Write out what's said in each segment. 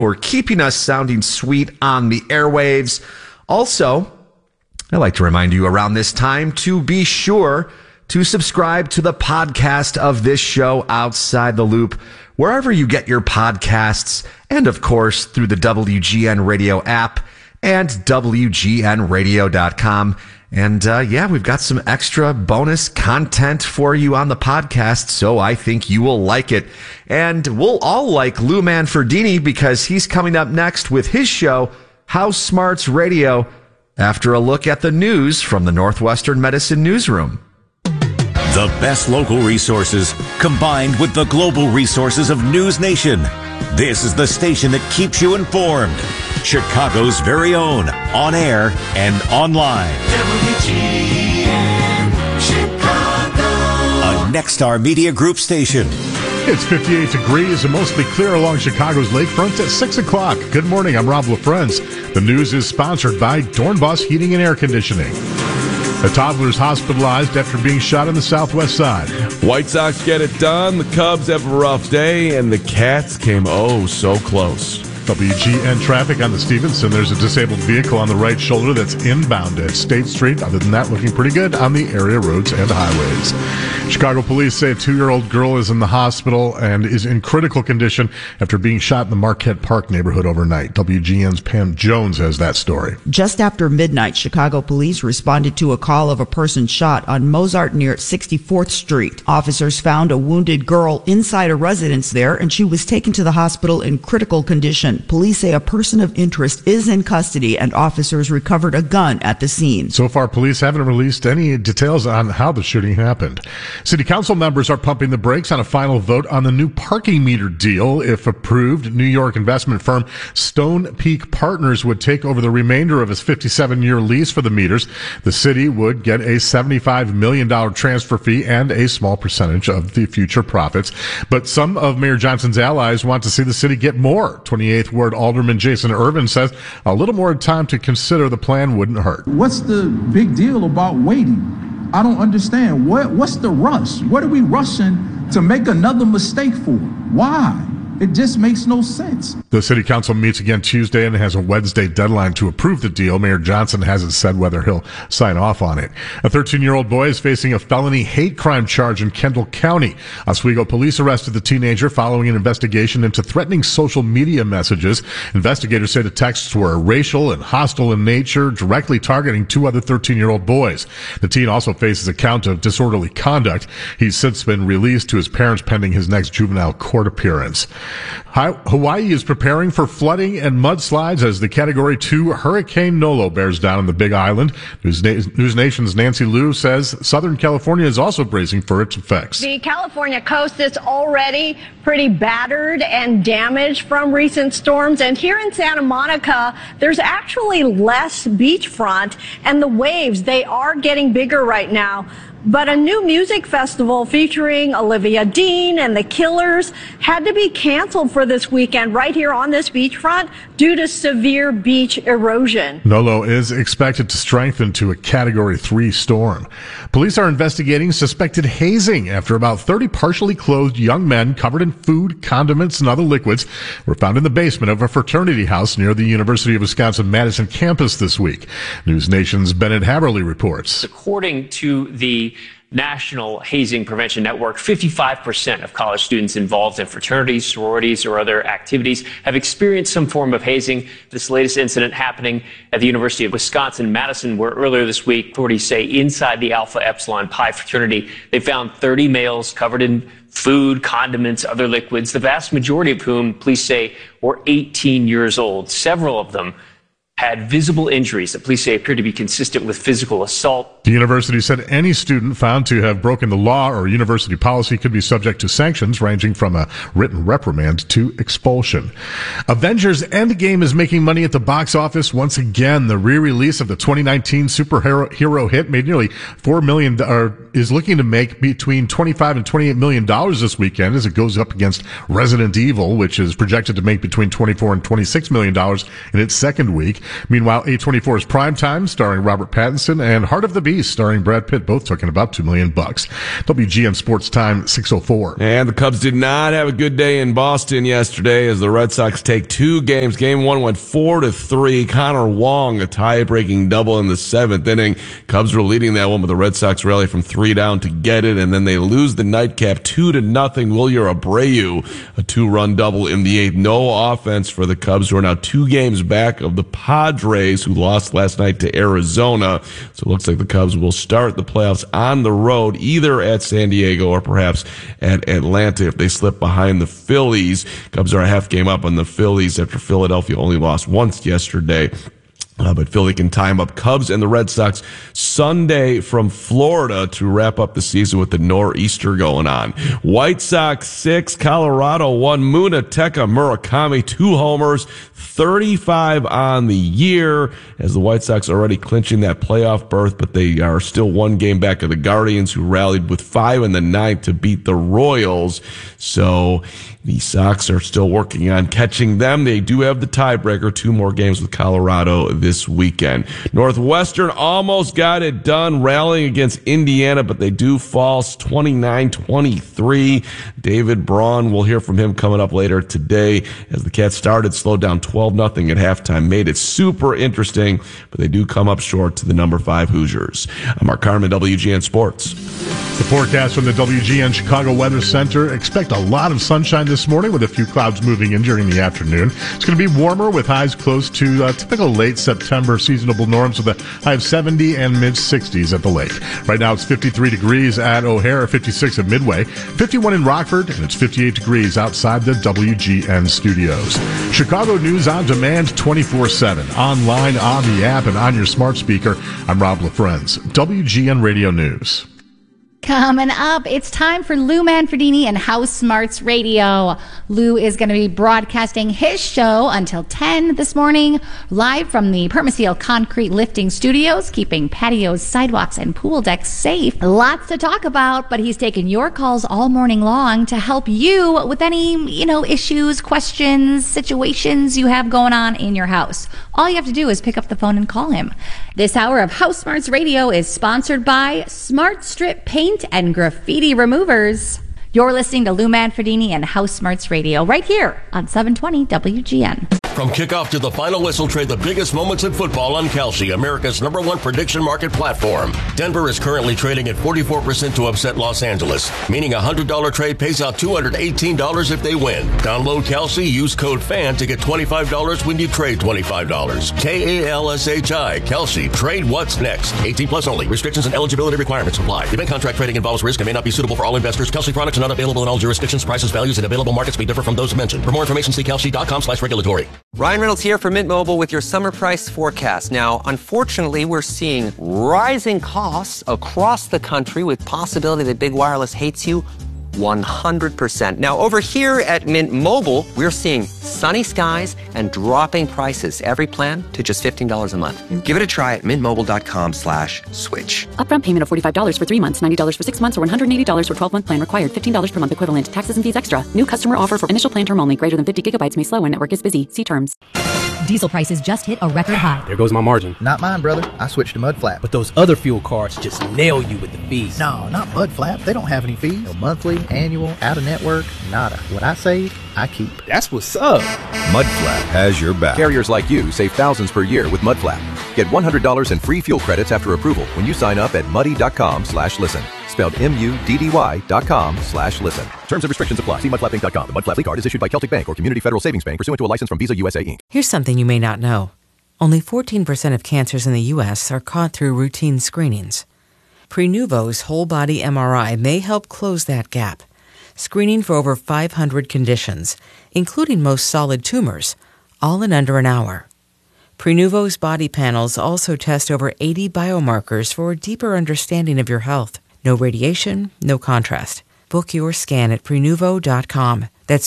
for keeping us sounding sweet on the airwaves. Also, I'd like to remind you around this time to be sure to subscribe to the podcast of this show, Outside the Loop, wherever you get your podcasts, and of course through the WGN Radio app and WGNradio.com. And we've got some extra bonus content for you on the podcast, so I think you will like it. And we'll all like Lou Manfredini because he's coming up next with his show, House Smarts Radio, after a look at the news from the Northwestern Medicine Newsroom. The best local resources combined with the global resources of News Nation. This is the station that keeps you informed. Chicago's very own, on air and online. WGN Chicago. A Nexstar Media Group station. It's 58 degrees and mostly clear along Chicago's lakefront at 6 o'clock. Good morning, I'm Rob LaFrenz. The news is sponsored by Dornbus Heating and Air Conditioning. A toddler is hospitalized after being shot on the southwest side. White Sox get it done, the Cubs have a rough day, and the Cats came so close. WGN traffic on the Stevenson. There's a disabled vehicle on the right shoulder that's inbound at State Street. Other than that, looking pretty good on the area roads and highways. Chicago police say a 2-year-old girl is in the hospital and is in critical condition after being shot in the Marquette Park neighborhood overnight. WGN's Pam Jones has that story. Just after midnight, Chicago police responded to a call of a person shot on Mozart near 64th Street. Officers found a wounded girl inside a residence there, and she was taken to the hospital in critical condition. Police say a person of interest is in custody, and officers recovered a gun at the scene. So far, police haven't released any details on how the shooting happened. City council members are pumping the brakes on a final vote on the new parking meter deal. If approved, New York investment firm Stone Peak Partners would take over the remainder of its 57-year lease for the meters. The city would get a $75 million transfer fee and a small percentage of the future profits. But some of Mayor Johnson's allies want to see the city get more. 28th Ward Alderman Jason Irvin says a little more time to consider the plan wouldn't hurt. What's the big deal about waiting? I don't understand. What's the rush? What are we rushing to make another mistake for? Why? It just makes no sense. The city council meets again Tuesday and has a Wednesday deadline to approve the deal. Mayor Johnson hasn't said whether he'll sign off on it. A 13-year-old boy is facing a felony hate crime charge in Kendall County. Oswego police arrested the teenager following an investigation into threatening social media messages. Investigators say the texts were racial and hostile in nature, directly targeting 2 other 13-year-old boys. The teen also faces a count of disorderly conduct. He's since been released to his parents pending his next juvenile court appearance. Hawaii is preparing for flooding and mudslides as the Category 2 Hurricane Nolo bears down on the Big Island. News Nation's Nancy Liu says Southern California is also bracing for its effects. The California coast is already pretty battered and damaged from recent storms. And here in Santa Monica, there's actually less beachfront, and the waves, they are getting bigger right now. But a new music festival featuring Olivia Dean and the Killers had to be canceled for this weekend right here on this beachfront due to severe beach erosion. Nolo is expected to strengthen to a Category 3 storm. Police are investigating suspected hazing after about 30 partially clothed young men covered in food, condiments, and other liquids were found in the basement of a fraternity house near the University of Wisconsin-Madison campus this week. News Nation's Bennett Haberly reports. According to the National Hazing Prevention Network, 55% of college students involved in fraternities, sororities, or other activities have experienced some form of hazing. This latest incident happening at the University of Wisconsin-Madison, where earlier this week, authorities say inside the Alpha Epsilon Pi fraternity, they found 30 males covered in food, condiments, other liquids, the vast majority of whom police say were 18 years old. Several of them had visible injuries that police say appear to be consistent with physical assault. The university said any student found to have broken the law or university policy could be subject to sanctions ranging from a written reprimand to expulsion. Avengers Endgame is making money at the box office once again. The re-release of the 2019 superhero hit made nearly $4 million, is looking to make between $25 and $28 million this weekend as it goes up against Resident Evil, which is projected to make between $24 and $26 million in its second week. Meanwhile, A24's Primetime, starring Robert Pattinson, and Heart of the Beast, starring Brad Pitt, both took in about $2 million. WGN Sports Time, 6:04. And the Cubs did not have a good day in Boston yesterday as the Red Sox take two games. Game one went 4-3. Connor Wong, a tie-breaking double in the seventh inning. Cubs were leading that one, but the Red Sox rally from 3 down to get it, and then they lose the nightcap 2-0. Wilyer Abreu, a 2-run double in the eighth. No offense for the Cubs, who are now 2 games back of the Padres, who lost last night to Arizona. So it looks like the Cubs will start the playoffs on the road, either at San Diego or perhaps at Atlanta if they slip behind the Phillies. Cubs are a half game up on the Phillies after Philadelphia only lost once yesterday. But Philly can time up Cubs and the Red Sox Sunday from Florida to wrap up the season with the nor'easter going on. White Sox 6, Colorado 1. Munetaka Murakami 2 homers, 35 on the year, as the White Sox are already clinching that playoff berth, but they are still 1 game back of the Guardians, who rallied with 5 in the ninth to beat the Royals. So the Sox are still working on catching them. They do have the tiebreaker, 2 more games with Colorado this weekend. Northwestern almost got it done rallying against Indiana, but they do fall 29-23. David Braun, we'll hear from him coming up later today, as the Cats started, slowed down 12-0 at halftime, made it super interesting, but they do come up short to the number 5 Hoosiers. I'm Mark Carmen, WGN Sports. The forecast from the WGN Chicago Weather Center: expect a lot of sunshine this morning with a few clouds moving in during the afternoon. It's going to be warmer with highs close to typical late September seasonable norms, with a high of 70 and mid-60s at the lake. Right now it's 53 degrees at O'Hare, 56 at Midway, 51 in Rockford, and it's 58 degrees outside the WGN studios. Chicago News on demand 24/7, online, on the app, and on your smart speaker. I'm Rob LaFrenz, WGN Radio News. Coming up, it's time for Lou Manfredini and House Smarts Radio. Lou is going to be broadcasting his show until 10 this morning, live from the Permaseal Concrete Lifting Studios, keeping patios, sidewalks, and pool decks safe. Lots to talk about, but he's taking your calls all morning long to help you with any, issues, questions, situations you have going on in your house. All you have to do is pick up the phone and call him. This hour of House Smarts Radio is sponsored by Smart Strip Paint and Graffiti Removers. You're listening to Lou Manfredini and House Smarts Radio right here on 720 WGN. From kickoff to the final whistle, trade the biggest moments in football on Kalshi, America's #1 prediction market platform. Denver is currently trading at 44% to upset Los Angeles, meaning a $100 trade pays out $218 if they win. Download Kalshi, use code FAN to get $25 when you trade $25. KALSHI, Kalshi, trade what's next. 18 plus only. Restrictions and eligibility requirements apply. Event contract trading involves risk and may not be suitable for all investors. Kalshi products are not available in all jurisdictions. Prices, values, and available markets may differ from those mentioned. For more information, see kalshi.com/regulatory. Ryan Reynolds here for Mint Mobile with your summer price forecast. Now, unfortunately, we're seeing rising costs across the country with possibility that big wireless hates you 100%. Now, over here at Mint Mobile, we're seeing sunny skies and dropping prices. Every plan to just $15 a month. Give it a try at mintmobile.com/switch. Upfront payment of $45 for 3 months, $90 for 6 months, or $180 for 12-month plan required. $15 per month equivalent. Taxes and fees extra. New customer offer for initial plan term only. Greater than 50 gigabytes may slow when network is busy. See terms. Diesel prices just hit a record high. There goes my margin. Not mine, brother. I switched to Mudflap. But those other fuel cards just nail you with the fees. No, not Mudflap. They don't have any fees. No monthly, annual, out-of-network, nada. What I save, I keep. That's what's up. Mudflap has your back. Carriers like you save thousands per year with Mudflap. Get $100 in free fuel credits after approval when you sign up at muddy.com/listen. Spelled MUDDY.com/listen. Terms and restrictions apply. See mudflappinc.com. The Mudflap card is issued by Celtic Bank or Community Federal Savings Bank pursuant to a license from Visa USA Inc. Here's something you may not know. Only 14% of cancers in the U.S. are caught through routine screenings. Prenuvo's whole body MRI may help close that gap, screening for over 500 conditions, including most solid tumors, all in under an hour. Prenuvo's body panels also test over 80 biomarkers for a deeper understanding of your health. No radiation, no contrast. Book your scan at Prenuvo.com. That's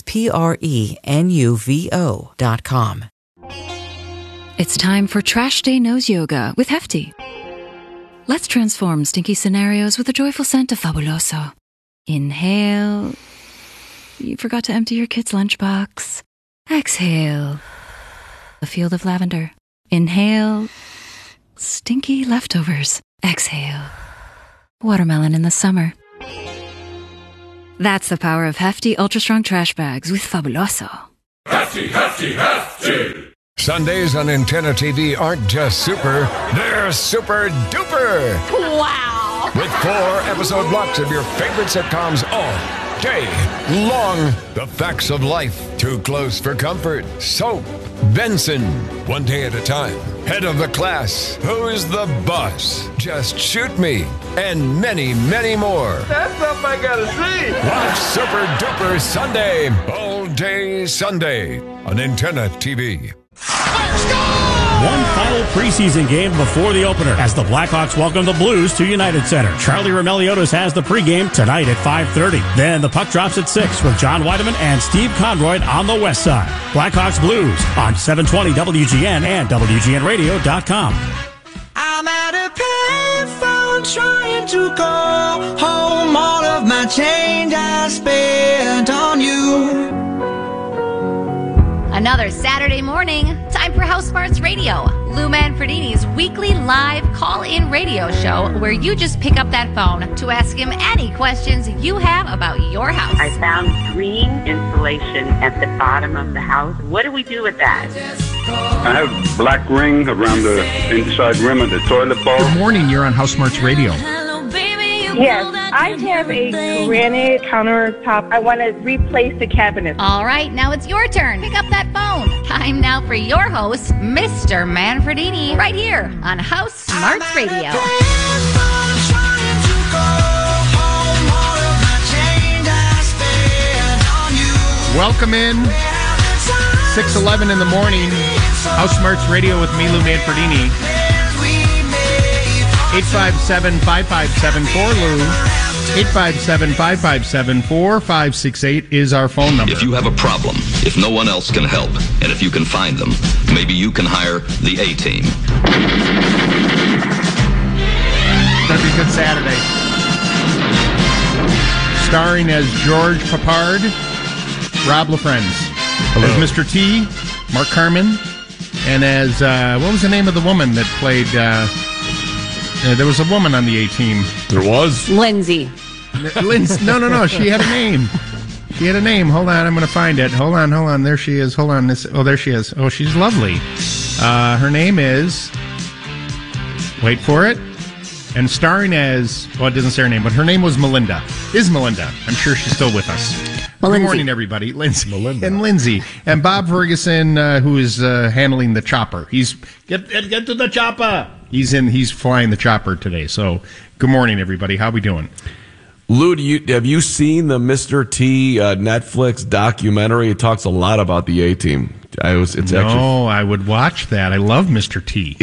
Prenuvo.com. It's time for Trash Day Nose Yoga with Hefty. Let's transform stinky scenarios with a joyful scent of Fabuloso. Inhale. You forgot to empty your kid's lunchbox. Exhale. A field of lavender. Inhale. Stinky leftovers. Exhale. Watermelon in the summer. That's the power of hefty, ultra-strong trash bags with Fabuloso. Hefty, hefty, hefty! Sundays on Antenna TV aren't just super, they're super duper! Wow! With 4 episode blocks of your favorite sitcoms all day long. The Facts of Life, Too Close for Comfort, Soap, Benson, One Day at a Time, Head of the Class, Who's the Boss, Just Shoot Me, and many, many more. That's something I gotta see. Watch Super Duper Sunday, all day Sunday on Antenna TV. One final preseason game before the opener as the Blackhawks welcome the Blues to United Center. Charlie Roumeliotis has the pregame tonight at 5:30. Then the puck drops at 6 with John Weideman and Steve Conroy on the west side. Blackhawks Blues on 720 WGN and WGNradio.com. I'm at a payphone trying to call home. All of my change I spent on you. Another Saturday morning, time for House Smarts Radio, Lou Manfredini's weekly live call-in radio show where you just pick up that phone to ask him any questions you have about your house. I found green insulation at the bottom of the house. What do we do with that? I have black ring around the inside rim of the toilet bowl. Good morning, you're on House Smarts Radio. Yes, I have a granite countertop. I want to replace the cabinet. All right, now it's your turn. Pick up that phone. Time now for your host, Mr. Manfredini, right here on House Smarts Radio. Welcome in. 6:11 in the morning. House Smarts Radio with me, Lou Manfredini. 857-5574, Lou. 857-5574-568 is our phone number. If you have a problem, if no one else can help, and if you can find them, maybe you can hire the A-Team. It's going to be a good Saturday. Starring as George Papard, Rob LaFrenz. Hello. As Mr. T, Mark Carman, and as, what was the name of the woman that played... there was a woman on the A-Team. There was? Lindsay. No. She had a name. She had a name. Hold on. I'm going to find it. Hold on. There she is. Hold on. There she is. Oh, she's lovely. Her name is... Wait for it. And starring as... Well, it doesn't say her name, but her name was Melinda. Is Melinda. I'm sure she's still with us. Good morning, everybody. Lindsay. Melinda. And Lindsay. And Bob Ferguson, who is handling the chopper. He's... Get to the chopper! He's flying the chopper today. So, good morning, everybody. How we doing? Lou, have you seen the Mr. T Netflix documentary? It talks a lot about the A-Team. I would watch that. I love Mr. T.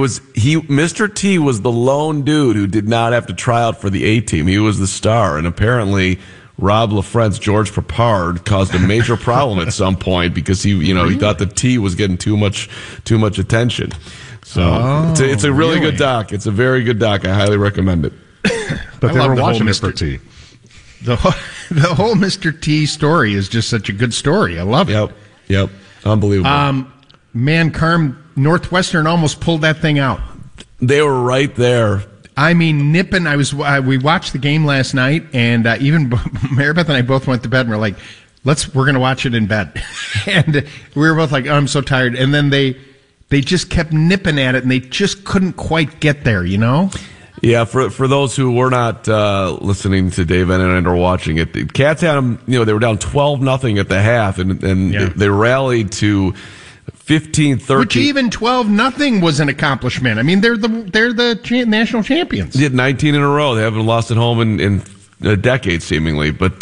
Mr. T was the lone dude who did not have to try out for the A-Team. He was the star, and apparently Rob LaFrenz, George Papard, caused a major problem at some point because he thought the T was getting too much attention. So it's a really good doc. It's a very good doc. I highly recommend it. But they were watching Mr. T. The whole Mr. T story is just such a good story. I love it. Yep. Unbelievable. Carm, Northwestern almost pulled that thing out. They were right there. I mean, nipping. We watched the game last night, and even Maribeth and I both went to bed, and we're like, we're going to watch it in bed. And we were both like, I'm so tired. And then they just kept nipping at it, and they just couldn't quite get there, Yeah, for those who were not listening to Dave and or watching it, the Cats had them. They were down 12-0 at the half, and they rallied to 15-13. Which even 12-0 was an accomplishment. I mean, they're the national champions. They did 19 in a row. They haven't lost at home in a decade, seemingly. But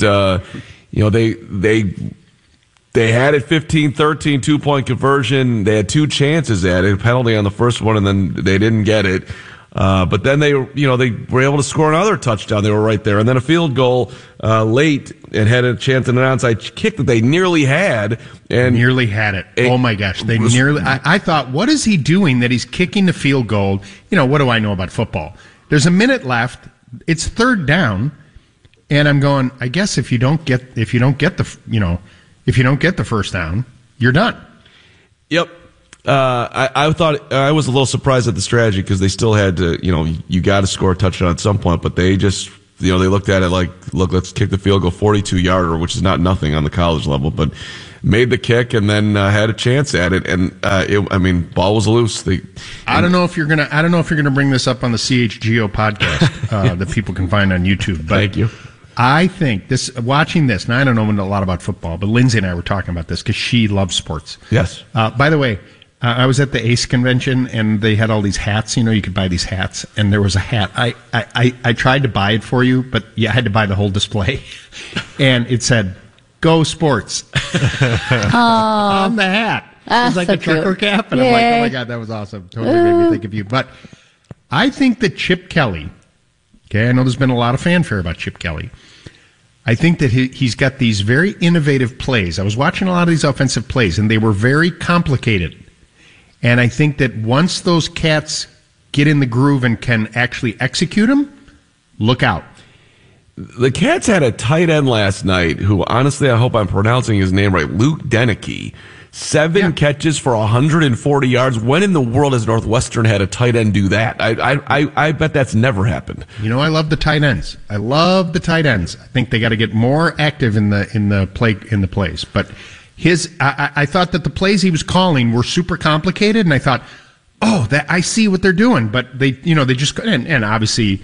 They had it 15-13, 2-point conversion. They had two chances at it, a penalty on the first one, and then they didn't get it. But then they were able to score another touchdown. They were right there. And then a field goal late and had a chance at an onside kick that they nearly had. And nearly had it. Oh, my gosh. I thought, what is he doing that he's kicking the field goal? What do I know about football? There's a minute left. It's third down. And I'm going, I guess if you don't get the first down, you're done. Yep. I thought I was a little surprised at the strategy because they still had to, you got to score a touchdown at some point, but they just, they looked at it like, look, let's kick the field goal 42-yarder, which is not nothing on the college level, but made the kick and then had a chance at it, and ball was loose. I don't know if you're gonna bring this up on the CHGO podcast that people can find on YouTube. But thank you. I think watching this, now I don't know a lot about football, but Lindsay and I were talking about this because she loves sports. Yes. By the way, I was at the ACE convention and they had all these hats. You could buy these hats, and there was a hat. I tried to buy it for you, but I had to buy the whole display, and it said "Go Sports" on the hat. It was like so a trucker cute. cap, and Yay. I'm like, oh my God, that was awesome. Totally made me think of you. But I think that Chip Kelly, okay, I know there's been a lot of fanfare about Chip Kelly. I think that he's got these very innovative plays. I was watching a lot of these offensive plays, and they were very complicated. And I think that once those cats get in the groove and can actually execute them, look out. The Cats had a tight end last night who, honestly, I hope I'm pronouncing his name right, Luke Denicky. 7 catches for 140 yards. When in the world has Northwestern had a tight end do that? I bet that's never happened. I love the tight ends. I think they got to get more active in the plays. But I thought that the plays he was calling were super complicated, and I thought, that I see what they're doing. But they just and obviously.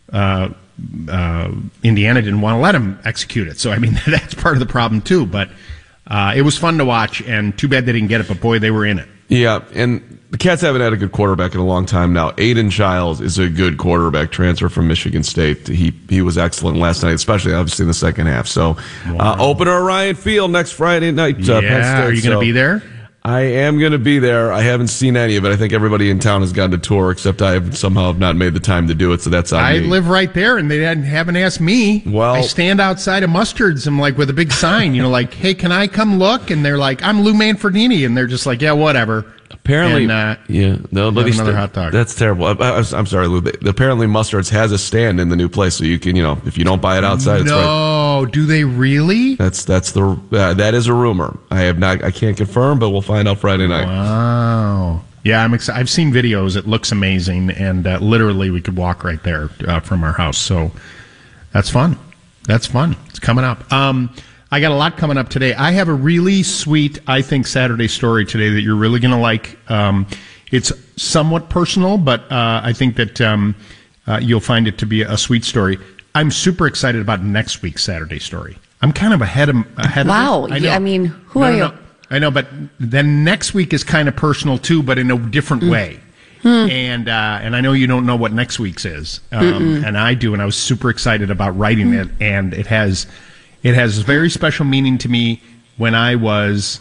Indiana didn't want to let him execute it. So, that's part of the problem, too. But it was fun to watch, and too bad they didn't get it. But, boy, they were in it. Yeah, and the Cats haven't had a good quarterback in a long time now. Aiden Childs is a good quarterback, transfer from Michigan State. He was excellent last night, especially, obviously, in the second half. So, opener Ryan Field next Friday night. Yeah, are you going to be there? I am going to be there. I haven't seen any of it. I think everybody in town has gone to tour, except I somehow have not made the time to do it, so that's on me. I live right there, and they haven't asked me. Well, I stand outside of Mustard's, I'm like, with a big sign, like, hey, can I come look? And they're like, I'm Lou Manfredini, and they're just like, yeah, whatever. Apparently, another hot dog. That's terrible. I'm sorry, Lou. Apparently, Mustard's has a stand in the new place, so you can, if you don't buy it outside, it's right. No, do they really? That is a rumor. I can't confirm, but we'll find out Friday night. Wow. Yeah, I'm excited. I've seen videos. It looks amazing, and literally we could walk right there from our house. So that's fun. It's coming up. I got a lot coming up today. I have a really sweet, I think, Saturday story today that you're really going to like. It's somewhat personal, but I think that you'll find it to be a sweet story. I'm super excited about next week's Saturday story. I'm kind of ahead of Wow. it. I know. Who are you? I know, but then next week is kind of personal too, but in a different way. And I know you don't know what next week's is, and I do, and I was super excited about writing it, and it has a very special meaning to me when I was,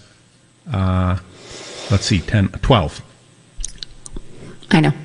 12. I know.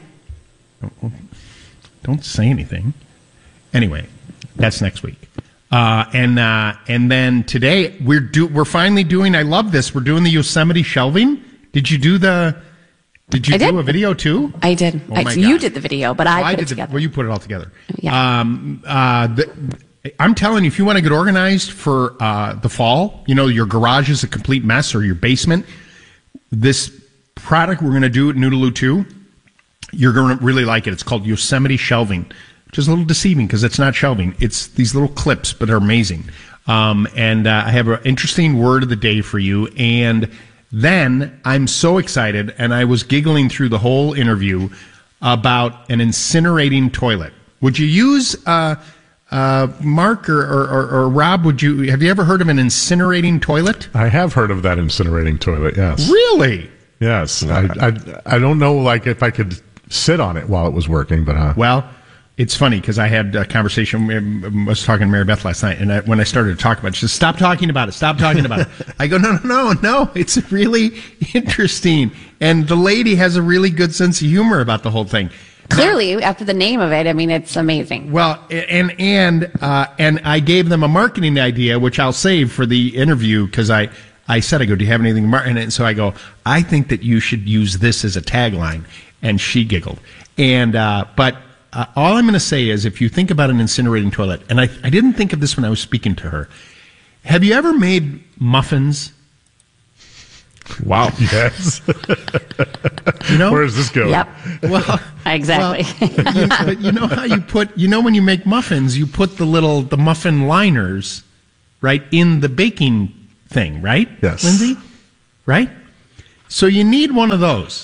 Don't say anything. Anyway, that's next week. And then today we're finally doing, I love this, we're doing the Yosemite shelving. Did you do a video too? I did. Oh my you God. did the video, but I put it together. You put it all together. Yeah. I'm telling you, if you want to get organized for the fall, your garage is a complete mess, or your basement, this product we're going to do at Noodaloo 2, you're going to really like it. It's called Yosemite Shelving, which is a little deceiving because it's not shelving. It's these little clips, but they're amazing. And I have an interesting word of the day for you. And then I'm so excited, and I was giggling through the whole interview about an incinerating toilet. Would you use... Mark or Rob, have you ever heard of an incinerating toilet? I have heard of that incinerating toilet, yes. Really? Yes. I don't know if I could sit on it while it was working, but... Well, it's funny because I had a conversation, I was talking to Mary Beth last night, and when I started to talk about it, she said, stop talking about it. I go, no, it's really interesting. And the lady has a really good sense of humor about the whole thing. Clearly, after the name of it, it's amazing. Well, and I gave them a marketing idea, which I'll save for the interview, because I said, do you have anything? And so I go, I think that you should use this as a tagline. And she giggled. And but all I'm going to say is, if you think about an incinerating toilet, and I didn't think of this when I was speaking to her. Have you ever made muffins? Wow. Yes. You know? Where does this go? Yep. Well, exactly. Well, but you know how you put, when you make muffins, you put the muffin liners, right, in the baking thing, right? Yes. Lindsay? Right? So you need one of those.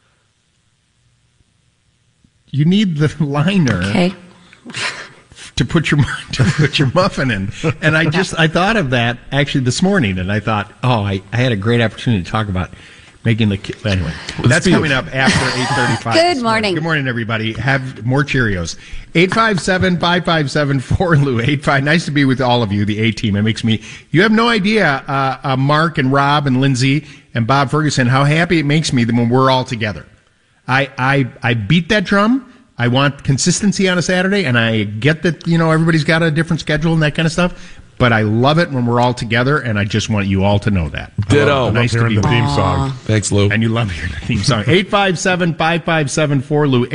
You need the liner. Okay. To put your muffin in. And I thought of that actually this morning, and I thought, I had a great opportunity to talk about making anyway. That's coming up after 8:35. Good morning. Good morning, everybody. Have more Cheerios. 857-557-4LOU. Nice to be with all of you, the A-team. It makes me, you have no idea, Mark and Rob and Lindsay and Bob Ferguson, how happy it makes me when we're all together. I beat that drum. I want consistency on a Saturday, and I get that, everybody's got a different schedule and that kind of stuff, but I love it when we're all together, and I just want you all to know that. Ditto. Nice to be the theme song. Thanks, Lou. And you love hearing the theme song. 857-557-4LOU,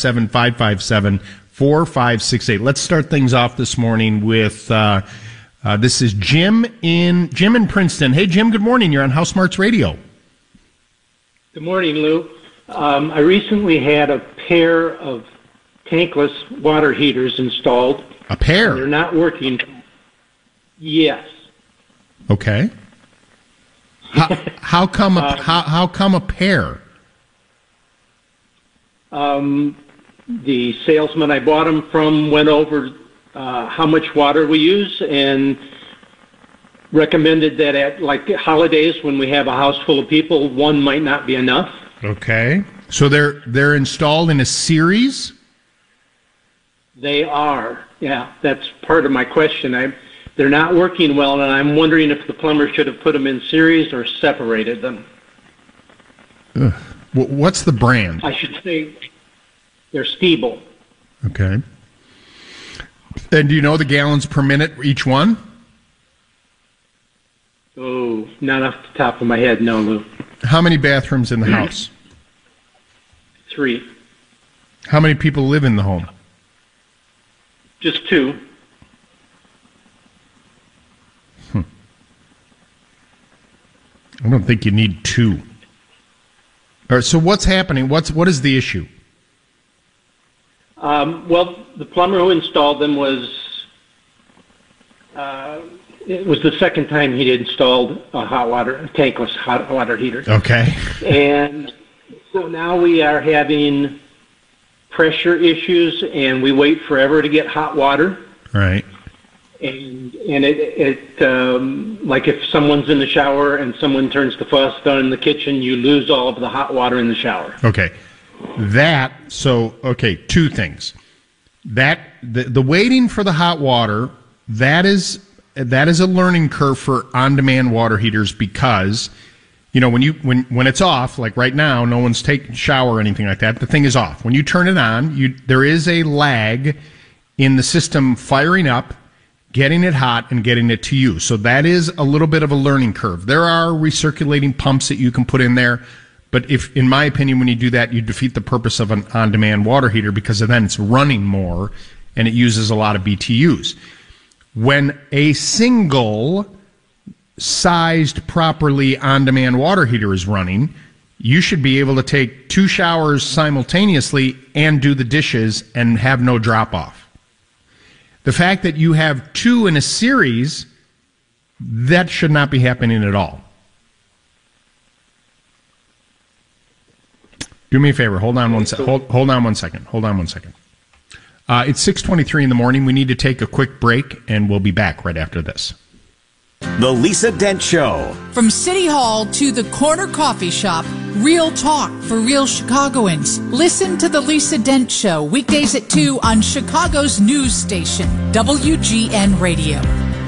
857-557-4568. Let's start things off this morning with, this is Jim in Princeton. Hey, Jim, good morning. You're on House Smarts Radio. Good morning, Lou. I recently had a pair of tankless water heaters installed. A pair? They're not working. Yes. Okay. How come a pair? The salesman I bought them from went over how much water we use and recommended that at holidays when we have a house full of people, one might not be enough. Okay. So they're installed in a series? They are. Yeah, that's part of my question. They're not working well, and I'm wondering if the plumber should have put them in series or separated them. Ugh. What's the brand? I should say they're Stiebel. Okay. And do you know the gallons per minute each one? Oh, not off the top of my head, no, Lou. How many bathrooms in the house? 3. How many people live in the home? Just 2. I don't think you need 2. All right, so what's happening? What is the issue? Well, the plumber who installed them was it was the second time he'd installed a tankless hot water heater. Okay. And so now we are having pressure issues, and we wait forever to get hot water. Right. And it like if someone's in the shower and someone turns the faucet on in the kitchen, you lose all of the hot water in the shower. Okay. Two things. The waiting for the hot water, that is a learning curve for on-demand water heaters because, when it's off, like right now, no one's taking a shower or anything like that, the thing is off. When you turn it on, there is a lag in the system firing up, getting it hot, and getting it to you. So that is a little bit of a learning curve. There are recirculating pumps that you can put in there, but in my opinion, when you do that, you defeat the purpose of an on-demand water heater because then it's running more and it uses a lot of BTUs. When a single sized properly on-demand water heater is running, you should be able to take 2 showers simultaneously and do the dishes and have no drop-off. The fact that you have 2 in a series, that should not be happening at all. Do me a favor. Hold on one second. Hold on one second. It's 6:23 in the morning. We need to take a quick break, and we'll be back right after this. The Lisa Dent Show. From City Hall to the corner coffee shop, real talk for real Chicagoans. Listen to The Lisa Dent Show, weekdays at 2 on Chicago's news station, WGN Radio.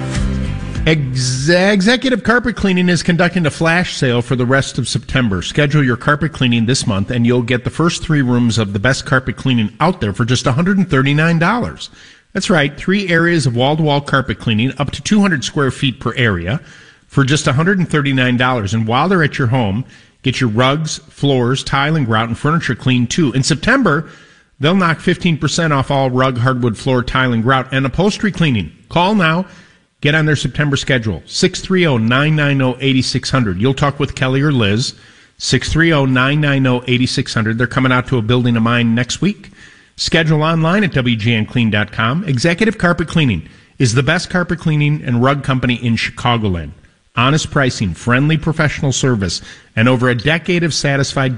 Executive Carpet Cleaning is conducting a flash sale for the rest of September. Schedule your carpet cleaning this month, and you'll get the first 3 rooms of the best carpet cleaning out there for just $139. That's right, 3 areas of wall-to-wall carpet cleaning, up to 200 square feet per area, for just $139. And while they're at your home, get your rugs, floors, tile and grout, and furniture cleaned too. In September, they'll knock 15% off all rug, hardwood, floor, tile, and grout, and upholstery cleaning. Call now. Get on their September schedule, 630-990-8600. You'll talk with Kelly or Liz, 630-990-8600. They're coming out to a building of mine next week. Schedule online at WGNClean.com. Executive Carpet Cleaning is the best carpet cleaning and rug company in Chicagoland. Honest pricing, friendly professional service, and over a decade of satisfied